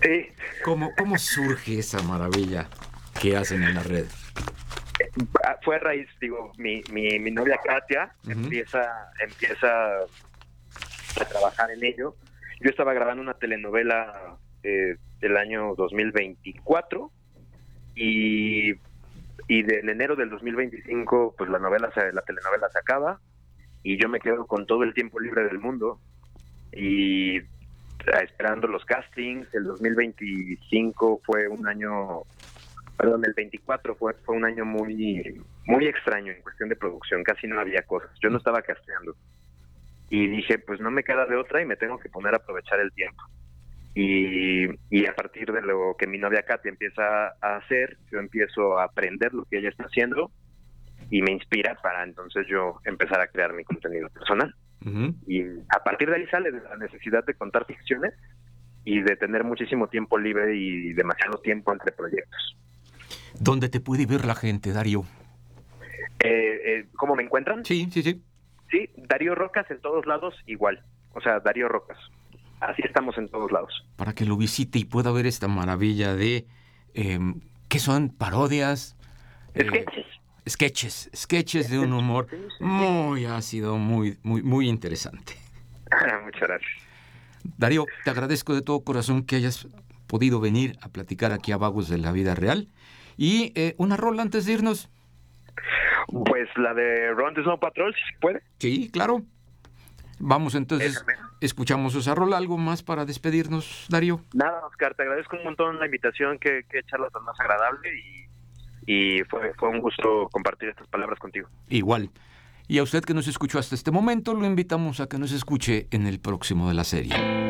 Sí, ¿Cómo surge esa maravilla que hacen en la red? fue a raíz, digo, mi novia Katia Ujú. empieza a trabajar en ello. Yo estaba grabando una telenovela del año 2024 y, en enero del 2025 pues la telenovela se acaba y yo me quedo con todo el tiempo libre del mundo y esperando los castings. El 2025 fue un año, perdón, el 24 fue un año muy extraño en cuestión de producción, casi no había cosas, yo no estaba casteando y dije pues no me queda de otra y me tengo que poner a aprovechar el tiempo. Y a partir de lo que mi novia Katy empieza a hacer, yo empiezo a aprender lo que ella está haciendo y me inspira para entonces yo empezar a crear mi contenido personal. Ujú. Y a partir de ahí sale de la necesidad de contar ficciones y de tener muchísimo tiempo libre y demasiado tiempo entre proyectos. ¿Dónde te puede ver la gente, Darío? ¿Cómo me encuentran? Sí, sí, sí. Sí, Darío Rocas en todos lados igual. O sea, Darío Rocas. Así estamos en todos lados. Para que lo visite y pueda ver esta maravilla de... ¿qué son? ¿Parodias? Eh, Sketches. sketches de un humor Sí, sí, sí. muy ácido, muy interesante. Muchas gracias. Darío, te agradezco de todo corazón que hayas podido venir a platicar aquí a Vagos de la Vida Real. Y una rola antes de irnos. Pues la de Run the Snow Patrol, si se puede. Sí, claro. Vamos Esa entonces, mera. escuchamos esa rola. ¿Algo más para despedirnos, Darío? Nada, Oscar, te agradezco un montón la invitación, que charla tan más agradable y fue un gusto compartir estas palabras contigo. Igual. Y a usted que nos escuchó hasta este momento, lo invitamos a que nos escuche en el próximo de la serie.